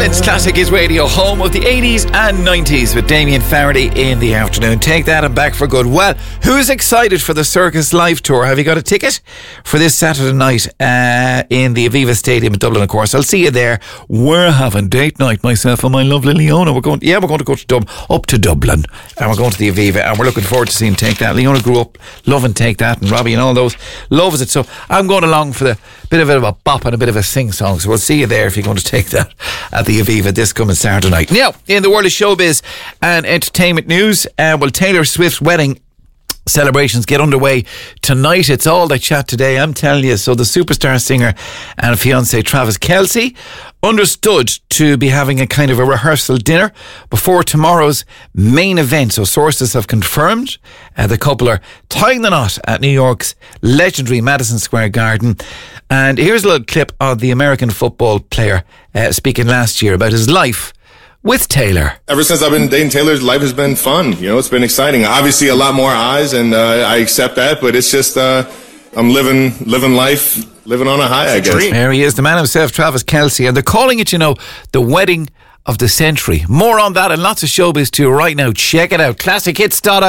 Dublin's Classic Hits Radio, home of the 80s and 90s, with Damien Faraday in the afternoon. Take that and back for good. Well, who's excited for the Circus Live Tour? Have you got a ticket for this Saturday night in the Aviva Stadium in Dublin, of course? I'll see you there. We're having date night, myself and my lovely Leona. We're going to go up to Dublin, and we're going to the Aviva, and we're looking forward to seeing Take That. Leona grew up loving Take That, and Robbie and all those loves it. So I'm going along for the bit of a bop and a bit of a sing-song. So we'll see you there if you're going to Take That at the Aviva this coming Saturday night. Now, in the world of showbiz and entertainment news, Taylor Swift's wedding celebrations get underway tonight. It's all the chat today, I'm telling you. So the superstar singer and fiancé Travis Kelce understood to be having a kind of a rehearsal dinner before tomorrow's main event. So sources have confirmed the couple are tying the knot at New York's legendary Madison Square Garden. And here's a little clip of the American football player speaking last year about his life with Taylor. Ever since I've been dating Taylor, life has been fun. You know, it's been exciting. Obviously, a lot more eyes, and I accept that. But it's just I'm living life, living on a high, I guess. There he is, the man himself, Travis Kelce, and they're calling it, the wedding of the century. More on that and lots of showbiz too right now. Check it out. ClassicHits.ie.